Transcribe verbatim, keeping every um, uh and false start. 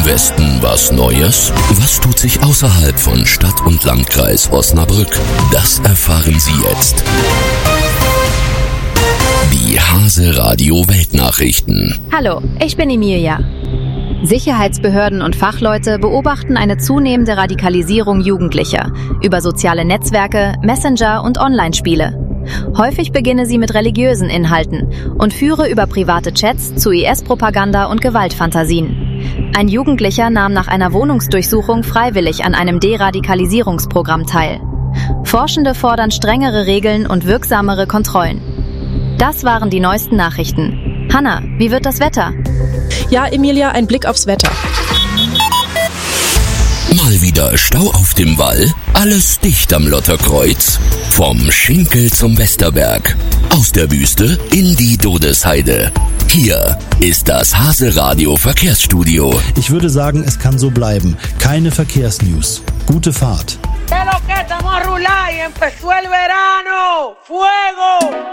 Im Westen was Neues? Was tut sich außerhalb von Stadt und Landkreis Osnabrück? Das erfahren Sie jetzt. Die Hase Radio Weltnachrichten. Hallo, ich bin Emilia. Sicherheitsbehörden und Fachleute beobachten eine zunehmende Radikalisierung Jugendlicher über soziale Netzwerke, Messenger und Online-Spiele. Häufig beginne sie mit religiösen Inhalten und führe über private Chats zu I S-Propaganda und Gewaltfantasien. Ein Jugendlicher nahm nach einer Wohnungsdurchsuchung freiwillig an einem Deradikalisierungsprogramm teil. Forschende fordern strengere Regeln und wirksamere Kontrollen. Das waren die neuesten Nachrichten. Hanna, wie wird das Wetter? Ja, Emilia, ein Blick aufs Wetter. Mal wieder Stau auf dem Wall, alles dicht am Lotterkreuz. Vom Schinkel zum Westerberg, aus der Wüste in die Dodesheide. Hier ist das Hase Radio Verkehrsstudio. Ich würde sagen, es kann so bleiben. Keine Verkehrsnews. Gute Fahrt. ¡Que lo que estamos a rular y empezó el verano! ¡Fuego!